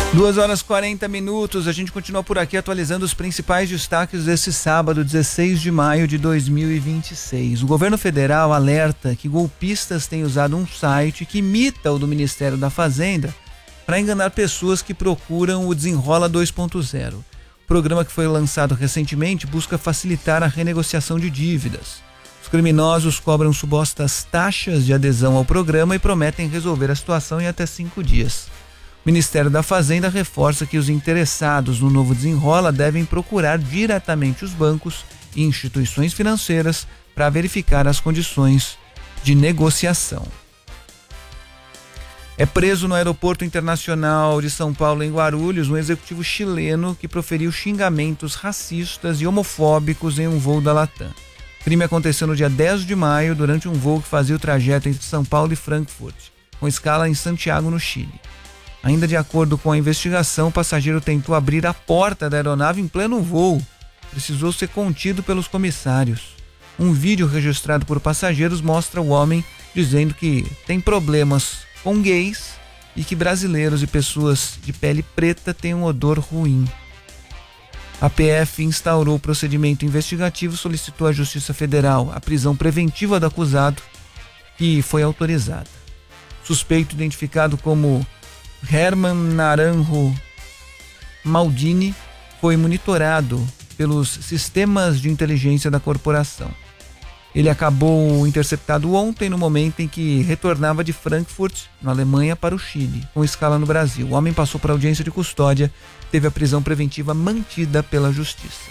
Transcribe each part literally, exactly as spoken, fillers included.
duas horas e quarenta minutos, a gente continua por aqui atualizando os principais destaques desse sábado, dezesseis de maio de dois mil e vinte e seis. O governo federal alerta que golpistas têm usado um site que imita o do Ministério da Fazenda para enganar pessoas que procuram o Desenrola dois ponto zero. O programa, que foi lançado recentemente, busca facilitar a renegociação de dívidas. Os criminosos cobram supostas taxas de adesão ao programa e prometem resolver a situação em até cinco dias. O Ministério da Fazenda reforça que os interessados no novo Desenrola devem procurar diretamente os bancos e instituições financeiras para verificar as condições de negociação. É preso no Aeroporto Internacional de São Paulo, em Guarulhos, um executivo chileno que proferiu xingamentos racistas e homofóbicos em um voo da Latam. O crime aconteceu no dia dez de maio, durante um voo que fazia o trajeto entre São Paulo e Frankfurt, com escala em Santiago, no Chile. Ainda de acordo com a investigação, o passageiro tentou abrir a porta da aeronave em pleno voo. Precisou ser contido pelos comissários. Um vídeo registrado por passageiros mostra o homem dizendo que tem problemas com gays e que brasileiros e pessoas de pele preta têm um odor ruim. A P F instaurou o procedimento investigativo e solicitou à Justiça Federal a prisão preventiva do acusado, que foi autorizada. Suspeito, identificado como Herman Naranjo Maldini, foi monitorado pelos sistemas de inteligência da corporação. Ele acabou interceptado ontem, no momento em que retornava de Frankfurt, na Alemanha, para o Chile, com escala no Brasil. O homem passou por audiência de custódia, teve a prisão preventiva mantida pela Justiça.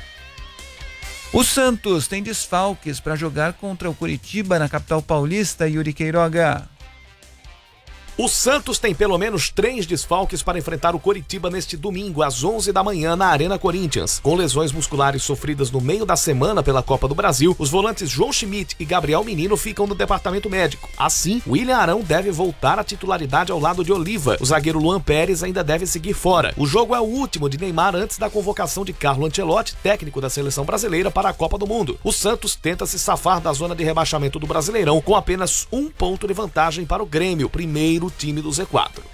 O Santos tem desfalques para jogar contra o Coritiba na capital paulista, Yuri Queiroga. O Santos tem pelo menos três desfalques para enfrentar o Coritiba neste domingo, às onze da manhã, na Arena Corinthians. Com lesões musculares sofridas no meio da semana pela Copa do Brasil, os volantes João Schmidt e Gabriel Menino ficam no departamento médico. Assim, William Arão deve voltar à titularidade ao lado de Oliva. O zagueiro Luan Pérez ainda deve seguir fora. O jogo é o último de Neymar antes da convocação de Carlo Ancelotti, técnico da seleção brasileira, para a Copa do Mundo. O Santos tenta se safar da zona de rebaixamento do Brasileirão com apenas um ponto de vantagem para o Grêmio, primeiro o time do Z quatro.